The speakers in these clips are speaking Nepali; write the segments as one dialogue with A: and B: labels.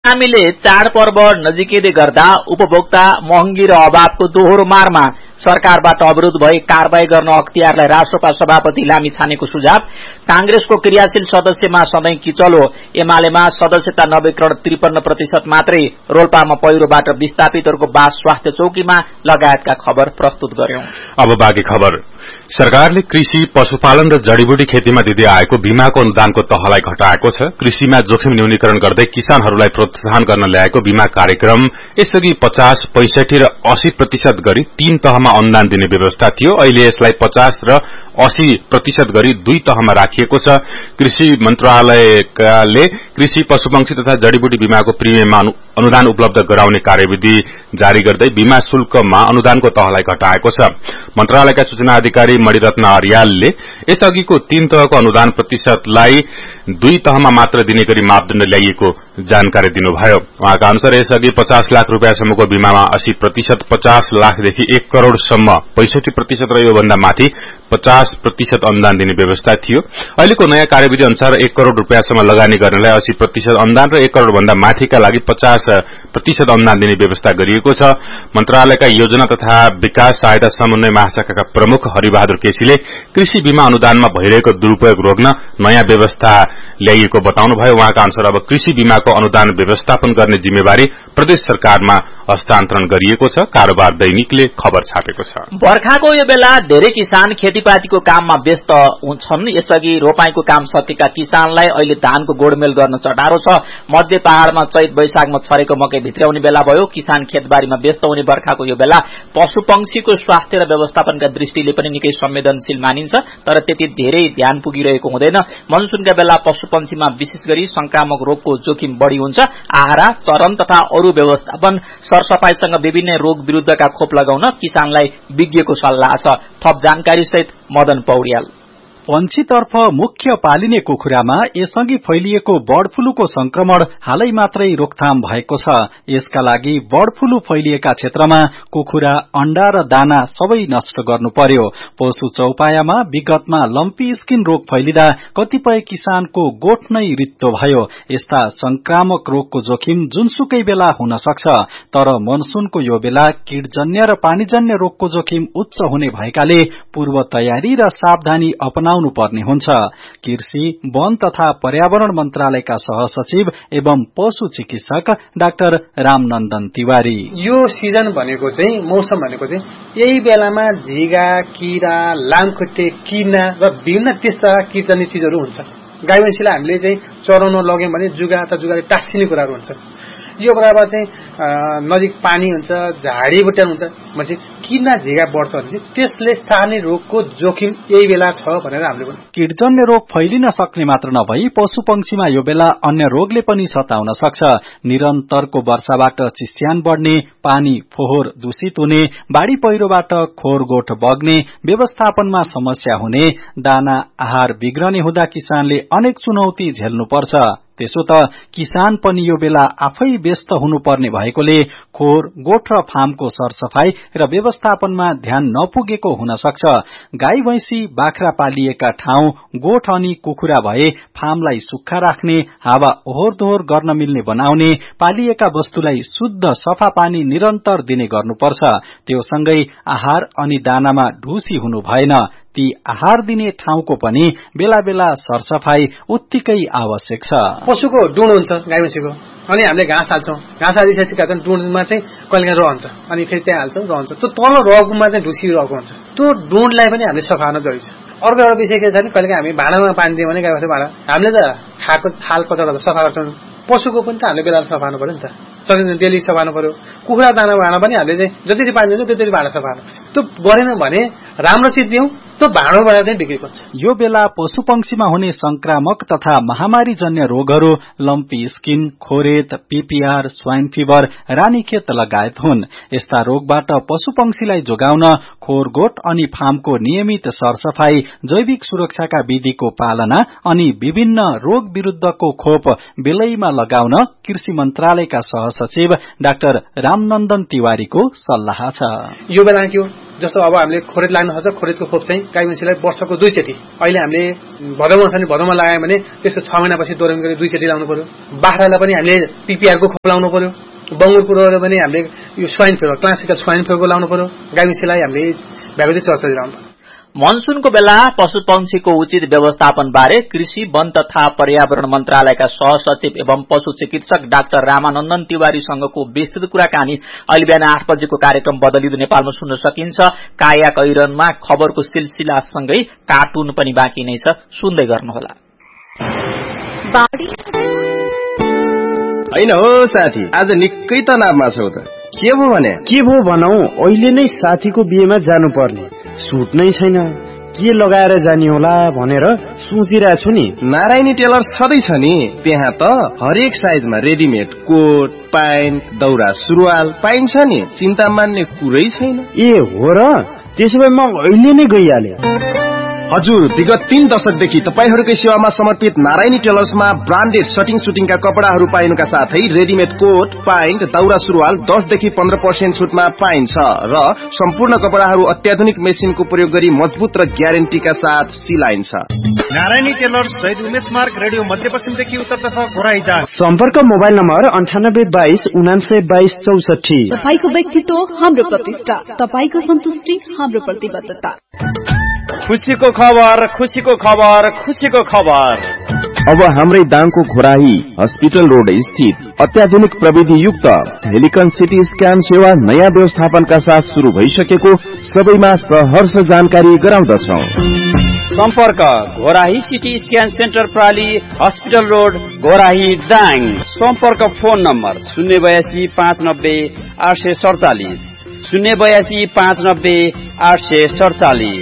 A: हामीले चाडपर्व नजिकै गर्दा उपभोक्ता महँगी र अभावको दोहोरो मारमा सरकारबाट अवरोध भए कारबाही गर्न अख्तियारलाई राष्ट्रपा सभापति लामिछानेको सुझाव, कांग्रेसको क्रियाशील सदस्यमा सधैं किचलो, एमालेमा सदस्यता नवीकरण 53% मात्रै, रोल्पामा पहिरोबाट विस्थापितहरूको बास स्वास्थ्य चौकीमा लगायतका खबर प्रस्तुत गर्यौं।
B: अब बाँकी खबर। सरकारले कृषि, पशुपालन र जडीबुटी खेतीमा दिँदै आएको बीमाको अनुदानको तहलाई घटाएको छ। कृषिमा जोखिम न्यूनीकरण गर्दै किसानहरूलाई प्रोत्साहन गर्न ल्याएको बीमा कार्यक्रम यसअघि 50, 65 र 80% गरी 3 तहमा अनुदान दिने व्यवस्था थियो। अहिले यसलाई 50 र 80% गरी 2 तहमा राखिएको छ। कृषि मन्त्रालयले कृषि, पशुपक्षी तथा जडीबुटी बीमाको प्रिमियममा अनुदान उपलब्ध गराउने कार्यविधि जारी गर्दै बीमा शुल्कमा अनुदानको तहलाई घटाएको छ। मन्त्रालयका सूचना अधिकारी मणिरत्न अर्यालले यसअघिको 3 तहको अनुदान प्रतिशतलाई 2 तहमा मात्र दिने गरी मापदण्ड ल्याइएको जानकारी दिनुभयो। उहाँका अनुसार यसअघि 50 लाख रूपियाँसम्मको बीमामा 80%, 50 लाखदेखि 1 करोड़सम्म 65% र योभन्दा माथि 50% अनुदान दिने व्यवस्था थियो। अहिलेको नयाँ कार्यविधि अनुसार 1 करोड़ रूपियाँसम्म लगानी गर्नेलाई 80% अनुदान र 1 करोड़ भन्दा माथिका लागि 50% अनुदान दिने व्यवस्था गरिएको छ। मन्त्रालयका योजना तथा विकास सहायता समन्वय महाशाखाका प्रमुख हरिबहादुर केसीले कृषि बीमा अनुदानमा भइरहेको दुरूपयोग रोक्न नयाँ व्यवस्था ल्याइएको बताउनुभयो। उहाँका अनुसार अब कृषि बीमाको अनुदान व्यवस्थापन गर्ने जिम्मेवारी प्रदेश सरकारमा हस्तान्तरण गरिएको छ। कारोबार दैनिकले खबर छापेको छ।
A: बर्खाको यो बेला धेरै किसान खेतीपातीको काममा व्यस्त हुन्छन्। यसअघि रोपाईको काम सकेका किसानलाई अहिले धानको गोडमेल गर्न चटारो छ। मध्य पहाड़मा चैत वैशाखमा छरेको मकै भित्र्याउने बेला भयो। किसान खेतबारीमा व्यस्त हुने बर्खाको यो बेला पशुपक्षीको स्वास्थ्य र व्यवस्थापनका दृष्टिले पनि निकै संवेदनशील मानिन्छ, तर त्यति धेरै ध्यान पुगिरहेको हुँदैन। मनसुनका बेला पशुपक्षीमा विशेष गरी संक्रामक रोगको जोखिम बढ़ी हुन्छ। आहारा, चरण तथा अरू व्यवस्थापन सरसफाईसँग विभिन्न रोग विरूद्धका खोप लगाउन किसानलाई विज्ञको सल्लाह छ। थप जानकारी सहित मदन पौड्याल।
C: पंक्षीतर्फ मुख्य पालिने कुखुरामा यसअघि फैलिएको बर्ड फ्लूको संक्रमण हालै मात्रै रोकथाम भएको छ। यसका लागि बर्ड फ्लू फैलिएका क्षेत्रमा कुखुरा, अण्डा र दाना सबै नष्ट गर्नु पर्यो। पशु चौपायामा विगतमा लम्पी स्किन रोग फैलिदा कतिपय किसानको गोठ नै रित्तो भयो। यस्ता संक्रामक रोगको जोखिम जुनसुकै बेला हुन सक्छ, तर मनसुनको यो बेला कीटजन्य र पानीजन्य रोगको जोखिम उच्च हुने भएकाले पूर्व तयारी र सावधानी अपनाउनु पर्ने हुन्छ। कृषि, वन तथा पर्यावरण मन्त्रालयका सहसचिव एवं पशु चिकित्सक डाक्टर रामनन्दन तिवारी।
D: यो सिजन भनेको चाहिँ, मौसम भनेको चाहिँ यही बेलामा झिगा, किरा, लामखुट्टे, किना र विभिन्न त्यस्ता कीटजन्य चीजहरू हुन्छ। गाई भैँसीलाई हामीले चाहिँ चराउन लग्यौं भने जुगाले टाँसिने कुराहरू हुन्छ। यो बराबर चाहिँ नजिक पानी हुन्छ, झाडी बुट्यान हुन्छ भने किना झिगा बढ्छ भने त्यसले स्थानीय रोगको जोखिम यही बेला छ भनेर हामीले भन्नु।
C: कीटजन्य रोग फैलिन सक्ने मात्र नभई पशुपक्षीमा यो बेला अन्य रोगले पनि सताउन सक्छ। निरन्तरको वर्षाबाट चिस्यान बढ्ने, पानी फोहोर दूषित हुने, बाढ़ी पहिरोबाट खोरगोठ बग्ने, व्यवस्थापनमा समस्या हुने, दाना आहार बिग्रने हुँदा किसानले अनेक चुनौती झेल्नुपर्छ। त्यसो त किसान पनि यो बेला आफै व्यस्त हुनुपर्ने भएकोले खोर, गोठ र फार्मको सरसफाई र व्यवस्थापनमा ध्यान नपुगेको हुन सक्छ। गाई भैंसी, बाख्रा पालिएका ठाउँ, गोठ अनि कुखुरा भए फार्मलाई सुक्खा राख्ने, हावा ओहोर दोहोर गर्न मिल्ने बनाउने, पालिएका वस्तुलाई शुद्ध सफा पानी निरन्तर दिने गर्नुपर्छ। त्यो सँगै आहार अनि दानामा ढुसी हुनु भएन। ती आहार दिने ठाउँको पनि बेला बेला सरसफाई उत्तिकै आवश्यक छ।
D: पशुको डुँड हुन्छ गाई भैँसीको, अनि हामीले घाँस हाल्छौं। घाँस हालिसकेपछि का चाहिँ डुँडमा चाहिँ कहिले रहन्छ, अनि फेरि त्यहाँ हाल्छौं, रहन्छ। त्यो तल रगमा चाहिँ ढुसी रहेको हुन्छ। त्यो डुँडलाई पनि हामीले सफा गर्न जरुरी छ। अर्को एउटा विषय के छ भने कहिले हामी भाँडामा पानी दियौँ भने गाई भैँसी भाँडा हामीले त खाएको थाल कचडा त सफा गर्छौं। पशुको पनि त हामीले बेला सफा गर्नु पर्यो नि त, सकिन्छ डेली सफा गर्नु पर्यो। कुखुरा दाना भाँडा पनि हामीले चाहिँ जसरी पानी दिन्छ त्यसरी भाँडा सफा गर्नुपर्छ। त्यो गरेन भने राम्रो चिज दियौं त्यो भाँडोबाट चाहिँ बिक्री पर्छ।
C: यो बेला पशुपक्षीमा हुने संक्रामक तथा महामारीजन्य रोगहरू lumpy skin, खोरेत, PPR, swine fever, Ranikhet लगायत हुन्। यस्ता रोगबाट पशुपक्षीलाई जोगाउन खोरगोठ अनि फार्मको नियमित सरसफाई, जैविक सुरक्षाका विधिको पालना अनि विभिन्न रोग विरूद्धको खोप बेलैमा लगाउन कृषि मन्त्रालयका सहसचिव डाक्टर रामनन्दन तिवारीको सल्लाह छ।
D: यो बेला के हो जस्तो अब हामीले खोरेट लाग्न सक्छ, खोरेटको खोप चाहिँ गाई भैँसीलाई वर्षको 2 चोटि, अहिले हामीले भदौमा छ भने भदौमा लगायो भने त्यसको 6 महिनापछि दोहोऱ्याउन गरी 2 चोटि लाउनु पर्यो। बाख्रालाई पनि हामीले PPR को खोप लाउनु पर्यो। बङ्गुरको भने हामीले यो स्वाइन फ्लू, क्लासिकल स्वाइन फ्लूको लाउनु पर्यो। गाई भैँसीलाई हामीले भ्याक्सिन चर्चा दिलाउनु पर्यो।
A: मनसूनको बेला पशुपक्षीको उचित व्यवस्थापन बारे कृषि, वन तथा पर्यावरण मन्त्रालयका सहसचिव एवं पशु चिकित्सक डाक्टर रामानन्दन तिवारीसँगको विस्तृत कुराकानी अहिले बिहान 8 बजेको कार्यक्रम बदलिदो नेपालमा सुन्न सकिन्छ। काया कैरनमा खबरको सिलसिलासँगै कार्टुन पनि बाँकी नै छ, सुन्दै गर्नुहोला।
E: हैन हो साथी, आज निकै तनावमा छौ त, के भो भने?
F: के भो भनौ, अहिले नै साथीको बिहेमा जानु पर्ने, सुट नै छैन, के लगाएर जाने होला भनेर सोचिरहेको छु नि।
E: नारायणी टेलर छँदै छ नि, त्यहाँ त हरेक साइजमा रेडिमेड कोट, प्यान्ट, दौरा सुरुवाल पाइन्छ नि, चिन्ता मान्ने कुरै छैन।
F: ए हो र, त्यसो भए म अहिले नै गइहाले।
E: हजुर, विगत 3 दशकदेखि तपाईहरुकै सेवामा समर्पित नारायणी टेलर्समा ब्रान्डेड सटिङ सुटिङका कपडाहरू पाइनुका साथै रेडिमेड कोट, प्यान्ट, दौरा सुरुवाल 10 देखि 15% छुटमा पाइन्छ र सम्पूर्ण कपडाहरू अत्याधुनिक मेसिनको प्रयोग गरी मजबुत र ग्यारेन्टीका साथ सिलाइन्छ।
G: नारायणी टेलर्स, शहीद उमेश मार्ग, रेडियो मध्यपश्चिमदेखि उत्तरतर्फ घोराइदा।
F: सम्पर्क मोबाइल नम्बर 9822
H: तपाईको व्यक्तित्व हाम्रो प्रतिष्ठा, तपाईको सन्तुष्टि हाम्रो प्रतिबद्धता।
G: खुसीको खबर, खुसीको खबर, खुसीको खबर।
I: अब हाम्रै दाङको घोराही हस्पिटल रोड स्थित अत्याधुनिक प्रविधि युक्त हेलिकन सिटी स्क्यान सेवा नयाँ व्यवस्थापनका साथ शुरू भइसकेको सबैमा सहर्ष जानकारी गराउँदछौं।
J: सम्पर्क Ghorahi CT scan centre प्राली, hospital road, Ghorahi, Dang. सम्पर्क फोन नम्बर 082 590 847 082 590 847।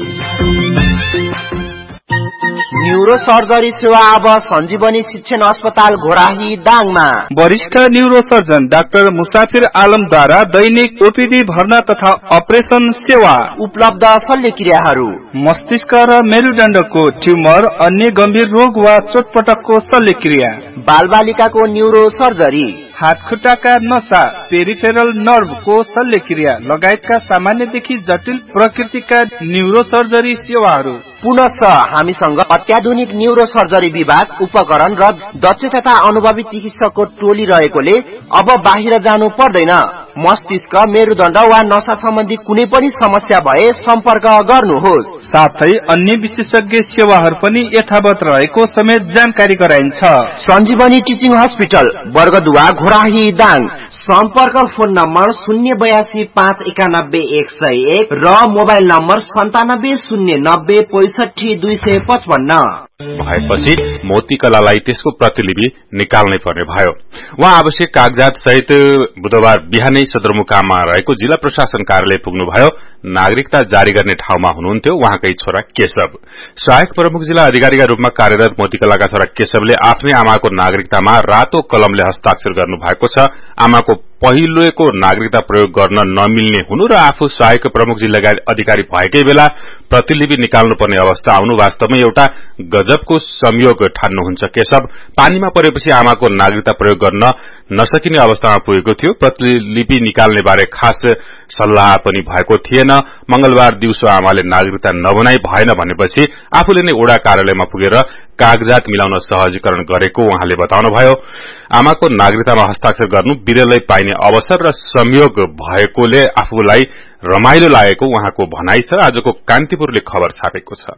K: न्यूरो सर्जरी सेवा अब सञ्जीवनी शिक्षण अस्पताल घोराही, दाङमा।
L: वरिष्ठ न्यूरो सर्जन डाक्टर मुसाफिर आलमद्वारा दैनिक ओपीडी भर्ना तथा अपरेसन सेवा
K: उपलब्ध। शल्यक्रियाहरू
L: मस्तिष्क र मेरुदण्डको ट्युमर, अन्य गम्भीर रोग वा चोटपटकको शल्यक्रिया,
K: बालबालिकाको न्यूरो सर्जरी,
L: हात खुट्टाका नसा, पेरिफेरल नर्भको शल्यक्रिया लगायतका सामान्यदेखि जटिल प्रकृतिका न्यूरो सर्जरी सेवाहरू।
K: पुनश्च हामीसँग अत्याधुनिक न्यूरो सर्जरी विभाग, उपकरण र दक्ष तथा अनुभवी चिकित्सकको टोली रहेकोले अब बाहिर जानु पर्दैन। मस्तिष्क, मेरुदण्ड वा नसा सम्बन्धी कुनै पनि समस्या भए सम्पर्क गर्नुहोस्।
L: साथै अन्य विशेषज्ञ सेवाहरू पनि यथावत रहेको समेत जानकारी गराइन्छ।
K: सञ्जीवनी टिचिङ हस्पिटल, वर्गदुवा, घोराही, दाङ। सम्पर्क फोन नम्बर 082 591 101 र मोबाइल नम्बर 97 090 65 255।
B: भएपछि मोतीकलालाई त्यसको प्रतिलिपि निकाल्नै पर्ने भयो। उहाँ आवश्यक कागजात सहित बुधबार बिहानै सदरमुकाममा रहेको जिल्ला प्रशासन कार्यालय पुग्नुभयो। नागरिकता जारी गर्ने ठाउँमा हुनुहुन्थ्यो उहाँकै छोरा केशव। सहायक प्रमुख जिल्ला अधिकारीका रूपमा कार्यरत मोतीकलाका छोरा केशवले आफ्नै आमाको नागरिकतामा रातो कलमले हस्ताक्षर गर्नु भएको छ। आमाको पहिलोको नागरिकता प्रयोग गर्न नमिल्ने हुनु र आफू सहायक प्रमुख जिल्ला अधिकारी भएकै बेला प्रतिलिपि निकाल्नुपर्ने अवस्था आउनु वास्तवमै एउटा गजबको संयोग ठान्नुहुन्छ केशव। पानीमा परेपछि आमाको नागरिकता प्रयोग गर्न नसकिने अवस्थामा पुगेको थियो। प्रतिलिपि निकाल्ने बारे खास सल्लाह पनि भएको थिएन। मंगलबार दिउँसो आमाले नागरिकता नबनाई भएन भनेपछि आफूले नै ओडा कार्यालयमा पुगेर कागजात मिलाउन सहजीकरण गरेको उहाँले बताउनुभयो। आमाको नागरिकतामा हस्ताक्षर गर्नु विरलै पाइने अवसर र संयोग भएकोले आफूलाई रमाइलो लागेको उहाँको भनाइ छ। आजको कान्तिपुरले खबर छापेको छ।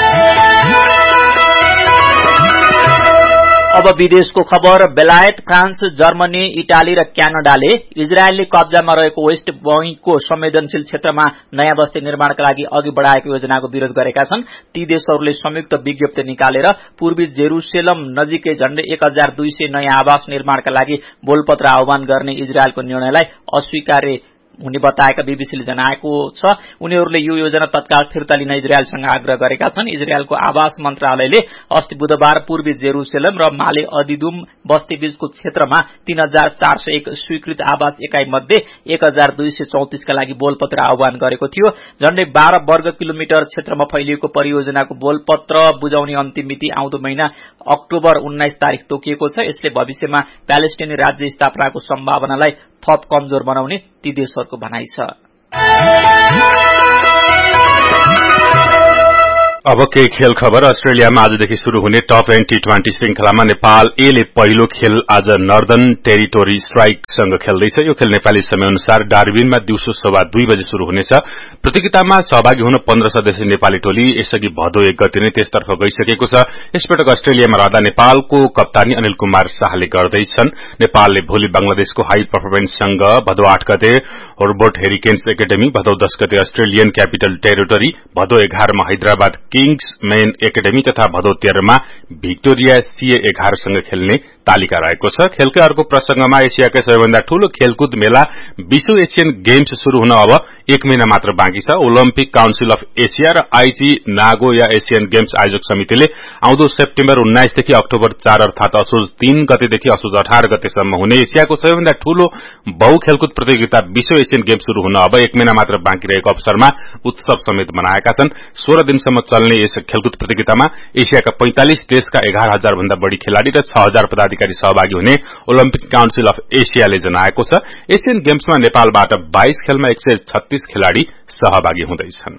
A: अब विदेशको खबर। बेलायत, फ्रान्स, जर्मनी, इटाली र क्यानाडाले इजरायलले कब्जामा रहेको वेस्ट बैंकको संवेदनशील क्षेत्रमा नयाँ बस्ती निर्माणका लागि अघि बढ़ाएको योजनाको विरोध गरेका छन्। ती देशहरूले संयुक्त विज्ञप्ति निकालेर पूर्वी जेरूसेलम नजिकै झण्डै 1200 नयाँ आवास निर्माणका लागि बोलपत्र आह्वान गर्ने इजरायलको निर्णयलाई अस्वीकार्य हुने बताएका बीबीसीले जनाएको छ। उनीहरूले यो योजना तत्काल फिर्ता लिन इजरायलसँग आग्रह गरेका छन्। इजरायलको आवास मन्त्रालयले अस्ति बुधबार पूर्वी जेरूसेलम र माले अदिदुम बस्तीबीचको क्षेत्रमा 3401 स्वीकृत आवास एकाइ मध्ये 1234 का लागि बोलपत्र आह्वान गरेको थियो। झण्डै 12 वर्ग किलोमिटर क्षेत्रमा फैलिएको परियोजनाको बोलपत्र बुझाउने अन्तिम मिति आउँदो महिना अक्टोबर 19 तारिक तोकिएको छ। यसले भविष्यमा प्यालेस्टाइनी राज्य स्थापनाको सम्भावनालाई थप कमजोर बनाउने ती देशहरूको भनाइ छ।
B: अब केही खेल खबर। अस्ट्रेलियामा आजदेखि शुरू हुने टप एन्ड टी20 श्रृंखलामा नेपाल ए ले पहिलो खेल आज नर्दर्न टेरिटोरी स्ट्राइकसँग खेल्दैछ। यो खेल नेपाली समयअनुसार डार्बिनमा दिउँसो 2:15 बजे शुरू हुनेछ। प्रतियोगितामा सहभागी हुन 15 सदस्यीय नेपाली टोली यसअघि भदौ 1 गते नै त्यसतर्फ गइसकेको छ। यसपटक अस्ट्रेलियामा रहँदा नेपालको कप्तानी अनिल कुमार शाहले गर्दैछन्। नेपालले भोलि बंगलादेशको हाई पर्फर्मेन्ससँग भदौ 8 गते होर्बोट हेरिकेन्स एकाडेमी, भदौ 10 गते अस्ट्रेलियन क्यापिटल टेरिटोरी, भदौ 11 मा हैदराबाद किङ्स मेन एकाडेमी तथा भदौ 13 मा भिक्टोरिया CA11 सँग खेल्ने तालिका रहेको छ। खेलकै अर्को प्रसंगमा एसियाकै सबैभन्दा ठूलो खेलकुद मेला 20औं एशियन गेम्स शुरू हुन अब 1 महिना मात्र बाँकी छ। ओलम्पिक काउन्सिल अफ एसिया र आईजी नागोया एशियन गेम्स आयोजक समितिले आउँदो सेप्टेम्बर 19 देखि अक्टोबर 4 अर्थात असोज 3 गतेदेखि असोज 18 गतेसम्म हुने एसियाको सबैभन्दा ठूलो बहु खेलकुद प्रतियोगिता 20औं एशियन गेम्स शुरू हुन अब 1 महिना मात्र बाँकी रहेको अवसरमा उत्सव समेत मनाएका छन्। 16 दिनसम्म चल्ने यस खेलकुद प्रतियोगितामा एसियाका 45 देशका 11,000 भन्दा बढ़ी खेलाड़ी र 6,000 पदाधिकारी सहभागी हुने ओलम्पिक काउन्सिल अफ एसियाले जनाएको छ। एशियन गेम्समा नेपालबाट 22 खेलमा 136 खेलाड़ी सहभागी हुँदैछन्।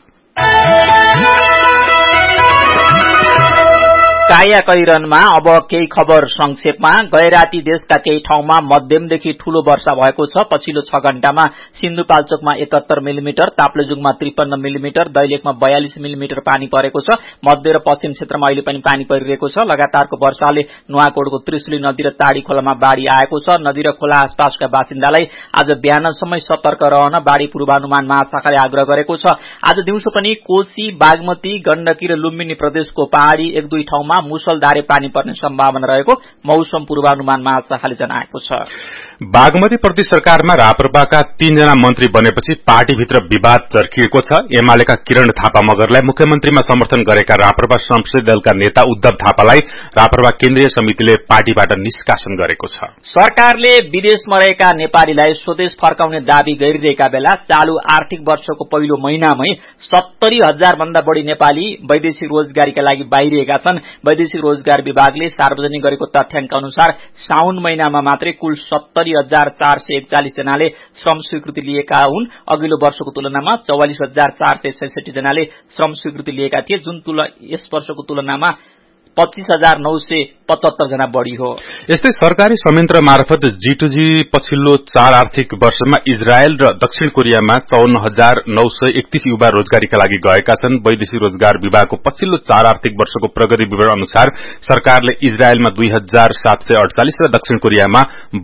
A: कायाकैरनमा अब केही खबर संक्षेपमा। गैराती देशका केही ठाउँमा मध्यमदेखि ठूलो वर्षा भएको छ। पछिल्लो 6 घण्टामा सिन्धुपाल्चोकमा 71 मिलिमिटर, ताप्लेजुङमा 53 मिलिमिटर, दैलेखमा 42 मिलिमिटर पानी परेको छ। मध्य र पश्चिम क्षेत्रमा अहिले पनि पानी परिरहेको छ। लगातारको वर्षाले नुवाकोटको त्रिशुली नदी र ताड़ी खोलामा बाढ़ी आएको छ। नदी र खोला आसपासका बासिन्दालाई आज बिहानसम्मै सतर्क रहन बाढ़ी पूर्वानुमान महाशाखाले आग्रह गरेको छ। आज दिउँसो पनि कोशी, बागमती, गण्डकी र लुम्बिनी प्रदेशको पहाड़ी 1-2 ठाउँमा मुसलधारे पानी पर्ने सम्भावना रहेको मौसम पूर्वानुमान महाशाखाले जनाएको छ।
B: बागमती प्रति सरकारमा राप्रपाका 3 जना मन्त्री बनेपछि पार्टीभित्र विवाद चर्किएको छ। एमालेका किरण थापा मगरलाई मुख्यमन्त्रीमा समर्थन गरेका राप्रपा संसदीय दलका नेता उद्धव थापालाई राप्रपा केन्द्रीय समितिले पार्टीबाट निष्कासन गरेको छ।
A: सरकारले विदेशमा रहेका नेपालीलाई स्वदेश फर्काउने दावी गरिरहेका बेला चालू आर्थिक वर्षको पहिलो महिनामै 70,000 भन्दा बढ़ी नेपाली वैदेशिक रोजगारीका लागि बाहिरिएका छन्। वैदेशिक रोजगार विभागले सार्वजनिक गरेको तथ्याङ्क अनुसार साउन महिनामा मात्रै कुल 70,441 जनाले श्रम स्वीकृति लिएका हुन्। अघिल्लो वर्षको तुलनामा 44,466 जनाले श्रम स्वीकृति लिएका थिए, जुन यस वर्षको तुलनामा 25,975 जना बढ़ी हो।
B: यस्तै सरकारी संयन्त्र मार्फत G2G पछिल्लो 4 आर्थिक वर्षमा इजरायल र दक्षिण कोरियामा 54,931 युवा रोजगारीका लागि गएका छन्। वैदेशिक रोजगार विभागको पछिल्लो 4 आर्थिक वर्षको प्रगति विवरण अनुसार सरकारले इजरायलमा 2,748 र दक्षिण कोरियामा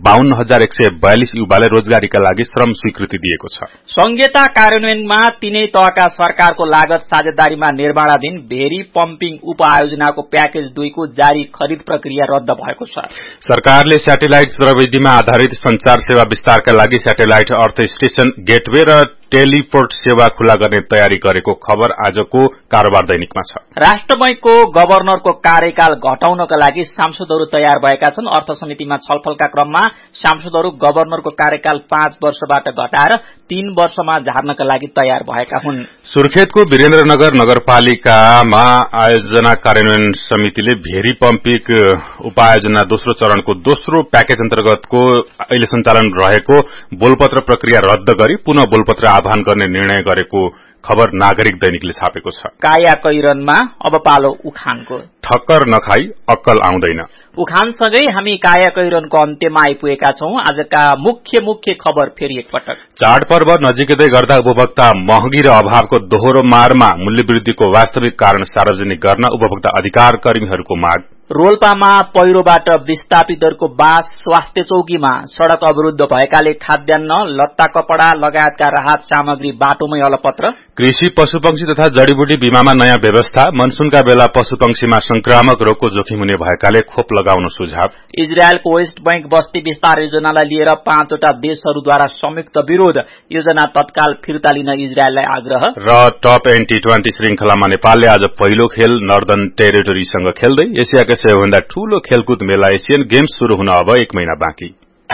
B: 52,142 युवालाई रोजगारीका लागि श्रम स्वीकृति दिएको छ।
A: संहिता कार्यान्वयनमा तीनै तहका सरकारको लागत साझेदारीमा निर्माणाधीन भेरी पम्पिङ उपआयोजनाको प्याकेज 2 को जारी खरिद प्रक्रिया रद्द भएको छ।
B: सरकारले स्याटेलाइट प्रविधिमा आधारित संचार सेवा विस्तारका लागि स्याटेलाइट अर्थ स्टेशन, गेटवे र टेलिपोर्ट सेवा खुला गर्ने तयारी गरेको खबर आजको कारोबार दैनिकमा छ।
A: राष्ट्र बैंकको गभर्नरको कार्यकाल घटाउनका लागि सांसदहरू तयार भएका छन्। अर्थ समितिमा छलफलका क्रममा सांसदहरू गभर्नरको कार्यकाल 5 वर्षबाट घटाएर 3 वर्षमा झार्नका लागि तयार भएका हुन्।
B: सुर्खेतको वीरेन्द्रनगर नगरपालिकामा आयोजना कार्यान्वयन समितिले भेरी पम्पिङ उपायोजना दोस्रो चरणको दोस्रो प्याकेज अन्तर्गतको अहिले सञ्चालन रहेको बोलपत्र प्रक्रिया रद्द गरी पुनः बोलपत्र आह्वान गर्ने निर्णय गरेको खबर नागरिक दैनिकले छापेको छ।
A: कायाकैरनमा अब पालो उखानको।
B: ठक्कर नखाई अक्कल आउँदैन।
A: उखानसँगै हामी कायाकैरनको अन्त्यमा आइपुगेका छौं। आजका मुख्य खबर फेरि एकपटक।
B: चाडपर्व नजिकै गर्दा उपभोक्ता महँगी र अभावको दोहोरो मारमा मूल्यवृद्धिको वास्तविक कारण सार्वजनिक गर्न उपभोक्ता अधिकार कर्मीहरूको माग।
A: रोल्पामा पहिरोबाट विस्थापितहरूको बास। स्वास्थ्य चौकीमा सड़क अवरुद्ध भएकाले खाद्यान्न, लत्ता कपड़ा लगायतका राहत सामग्री बाटोमै अलपत्र।
B: कृषि, पशुपक्षी तथा जड़ीबुटी बीमामा नयाँ व्यवस्था। मनसूनका बेला पशुपक्षीमा संक्रामक रोगको जोखिम हुने भएकाले खोप लगाउन सुझाव।
A: इजरायलको वेस्ट बैंक बस्ती विस्तार योजनालाई लिएर 5 वटा देशहरूद्वारा संयुक्त विरोध। योजना तत्काल फिर्ता लिन इजरायललाई आग्रह।
B: र टप एन्ड टी20 श्रृंखलामा नेपालले आज पहिलो खेल नर्दर्न टेरिटोरीसँग खेल्दै एसियाका सबैभन्दा ठूलो खेलकुद मेला एशियन गेम्स शुरू हुन अब 1 महिना बाँकी।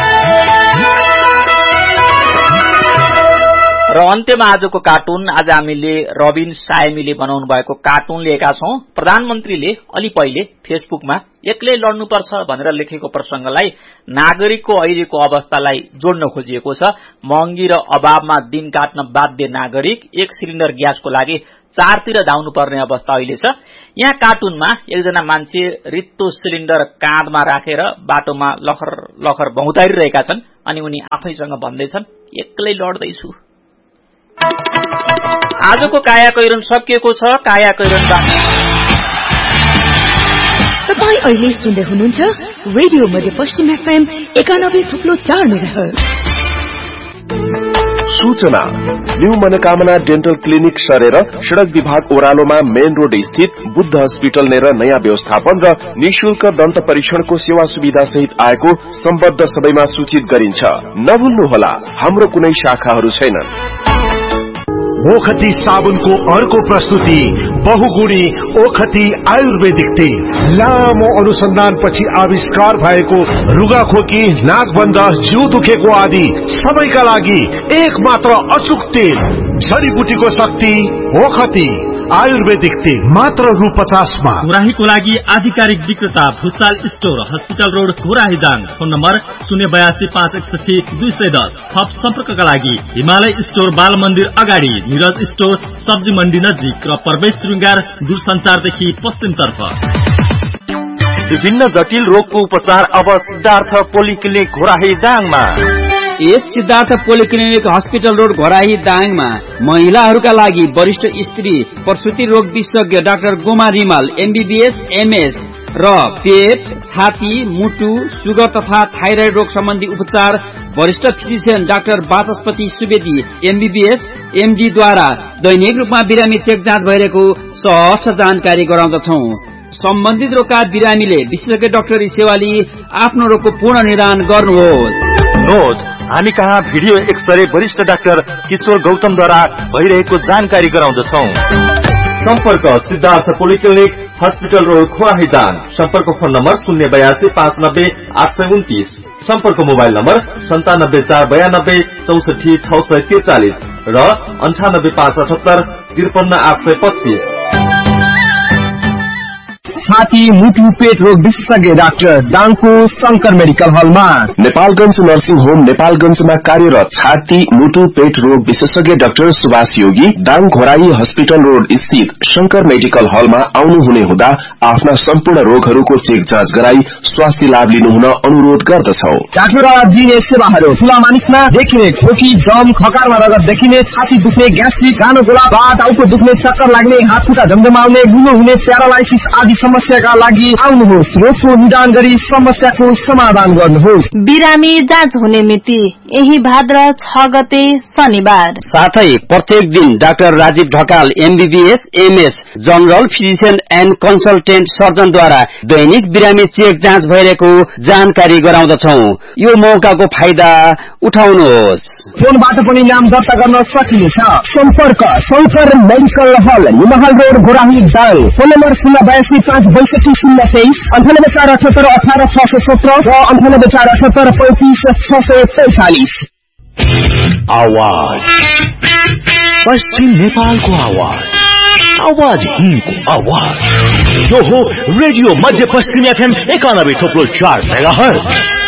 A: र अन्त्यमा आजको कार्टुन। आज हामीले रबिन सायमीले बनाउनु भएको कार्टुन लिएका छौं। प्रधानमन्त्रीले अलि पहिले फेसबुकमा एक्लै लड्नुपर्छ भनेर लेखेको प्रसंगलाई नागरिकको अहिलेको अवस्थालाई जोड्न खोजिएको छ। महँगी र अभावमा दिन काट्न बाध्य नागरिक 1 सिलिन्डर ग्यासको लागि चारतिर धाउनु पर्ने अवस्था अहिले छ। यहाँ कार्टुनमा एकजना मान्छे रित्तो सिलिन्डर काँधमा राखेर बाटोमा लखर लखर भौतारिरहेका छन् अनि उनी आफैसँग भन्दैछन् एक्लै लड्दैछु। आजको काया कैरन सकिएको छ। काया कैरन
H: तपाई अहिले सुन्दै हुनुहुन्छ रेडियो मध्यपश्चिम FM 91.4 मेगाहर्ज।
I: सूचना न्यू मनोकामना डेन्टल क्लिनिक सरेर सड़क विभाग ओह्रालोमा मेन रोड स्थित बुद्ध हस्पिटल नेर नयाँ व्यवस्थापन र निशुल्क दन्त परीक्षणको सेवा सुविधा सहित आएको सम्बद्ध सबैमा सूचित गरिन्छ। नभुल्नुहोला, हाम्रो कुनै शाखाहरू छैनन्।
M: ओखती साबुनको अर्को प्रस्तुति बहुगुणी ओखती आयुर्वेदिक तेल। लामो अनुसन्धानपछि आविष्कार भएको रुगाखोकी, नाकबन्ध, जिउ दुखेको आदि सबैका लागि एक मात्र अचूक तेल। जडीबुटीको शक्ति ओखती आयुर्वेदिक तेल मात्र ₹50 मा।
N: घोराहीको लागि आधिकारिक विक्रेता Bhusal store, hospital road, Ghorahi Dang. Phone number 0825161 थप सम्पर्कका लागि हिमालय स्टोर, बाल मन्दिर अगाडि, निरज स्टोर, सब्जी मण्डी नजिक र प्रवेश श्रृंगार दूरसञ्चारदेखि पश्चिमतर्फ।
O: विभिन्न जटिल रोगको उपचार अब सिद्धार्थ पोलिक्लिनिक घोराही दाङमा।
J: यस Siddhartha polyclinic hospital road Ghorahi दाङमा महिलाहरूका लागि वरिष्ठ स्त्री प्रसुति रोग विशेषज्ञ doctor Goma Rimal MBBS MS र पेट, छाती, मुटु, सुगर तथा थाइराइड रोग सम्बन्धी उपचार वरिष्ठ फिजिशियन डाक्टर वाचस्पति सुवेदी MBBS MD द्वारा दैनिक रूपमा बिरामी चेक जाँच भइरहेको सहज जानकारी गराउँदछौ। सम्बन्धित रोगका बिरामीले विशेषज्ञ डाक्टरी सेवा लिई आफ्नो रोगको पूर्ण निदान गर्नुहोस्।
O: नोट हामी कहाँ भिडियो एक्सरे वरिष्ठ डाक्टर किशोर गौतमद्वारा भइरहेको जानकारी गराउँदछौ। सम्पर्क Siddhartha polyclinic hospital road Ghorahi Dang. सम्पर्क फोन नम्बर 082590829। सम्पर्क मोबाइल नम्बर 974292644643 र 9857853825।
E: छाती, मुटु, पेट रोग विशेषज्ञ डाक्टर दाङको शंकर मेडिकल हलमा। नेपालगंज नर्सिङ होम नेपालगंजमा कार्यरत छाती, मुटु, पेट रोग विशेषज्ञ डाक्टर सुभाष योगी दाङ घोराही हस्पिटल रोड स्थित शंकर मेडिकल हलमा आउनुहुने हुँदा आफ्ना सम्पूर्ण रोगहरूको चेक जाँच गराई स्वास्थ्य लाभ लिनुहुन अनुरोध गर्दछौ।
P: डाक्टरद्वारा दिइने सेवाहरू ठूला मानिसमा देखिने खोकी, दम, खकारमा रगत देखिने, छाती दुख्ने, ग्यास्ट्रिक, गानो गोला, टाउको दुख्ने, चक्कर लाग्ने, हात खुट्टा झमझमाउने, गुलो हुने, प्यारालाइसिस आदि समस्याका लागि आउनुहोस्। रोगको निदान गरी समस्याको समाधान गर्नुहोस्।
Q: बिरामी जाँच हुने मिति यही भाद्र 6 गते शनिबार।
J: साथै प्रत्येक दिन doctor Rajiv Dhakal MBBS MS general physician and consultant सर्जनद्वारा दैनिक बिरामी चेक जाँच भइरहेको जानकारी गराउँदछौ। यो मौकाको फाइदा उठाउनुहोस्।
P: फोनबाट पनि नाम दर्ता गर्न सकिनेछ। सम्पर्क शंकर मेडिकल हल, हिमाल road, Ghorahi Dang. Phone number 082562023, 9848818617 र 9848835645।
M: आवाज पश्चिम नेपालको आवाज, आवाज हिन्दको आवाज। यो हो रेडियो मध्य पश्चिम FM 91.4 मेगाहर्ज।